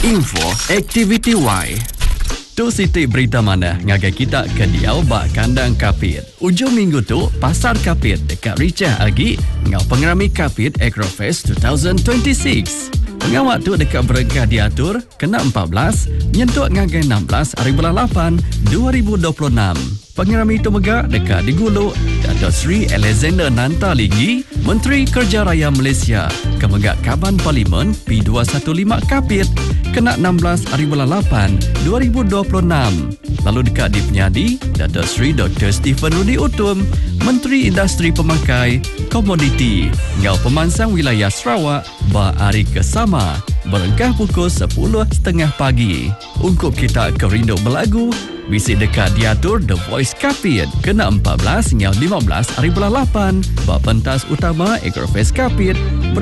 Info Aktiviti Y. Tu siti berita mana ngagai kita ke diau bak kandang kapit. Ujung minggu tu, pasar kapit dekat Richah Agi ngau pengerami kapit Agrofest 2026. Pengawak tu dekat berengkah diatur kena 14, nyentuk ngagai 16 hari bulan 8 2026. Pengerami itu megak dekat diguluk Dato' Sri Alexander Nanta Linggi, Menteri Kerja Raya Malaysia, kemegak Kaban Parlimen P215 Kapit, kena 16 hari bulan 8 2026. Lalu dekat di Penyadi, Dato' Sri Dr. Stephen Rudi Utum, Menteri Industri Pemakai Komoditi, ngau pemansang wilayah Sarawak, hari kesama, berengkah pukul 10.30 pagi. Ungkup kita kerinduk berlagu, bisik dekat diatur The Voice Kapit, kena 14 ngau 15 hari bulan 8, pentas utama Agrofest Kapit,